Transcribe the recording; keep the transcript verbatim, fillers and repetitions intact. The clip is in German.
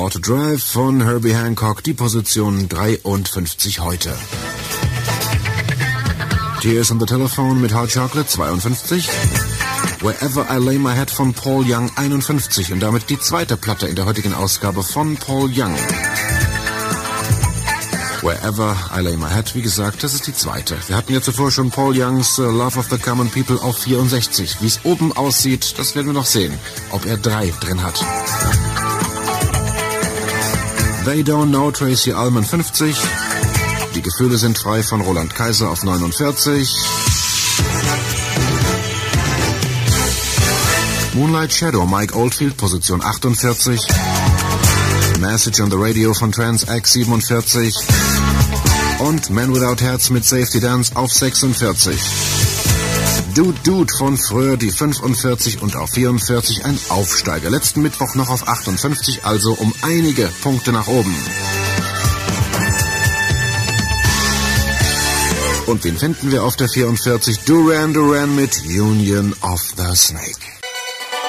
How to Drive von Herbie Hancock, die Position dreiundfünfzig heute. Tears on the Telephone mit Hot Chocolate zweiundfünfzig. Wherever I Lay My Head von Paul Young einundfünfzig und damit die zweite Platte in der heutigen Ausgabe von Paul Young. Wherever I Lay My Head, wie gesagt, das ist die zweite. Wir hatten ja zuvor schon Paul Youngs uh, Love of the Common People auf vierundsechzig. Wie es oben aussieht, das werden wir noch sehen, ob er drei drin hat. They Don't Know, Tracy Ullman fünfzig. Die Gefühle sind frei von Roland Kaiser auf neunundvierzig. Moonlight Shadow, Mike Oldfield, Position achtundvierzig. Message on the Radio von Trans-X siebenundvierzig. Und Man Without Herz mit Safety Dance auf sechsundvierzig. Dude Dude von früher die fünfundvierzig und auf vierundvierzig ein Aufsteiger. Letzten Mittwoch noch auf achtundfünfzig, also um einige Punkte nach oben. Und wen finden wir auf der vierundvierzig? Duran Duran mit Union of the Snake.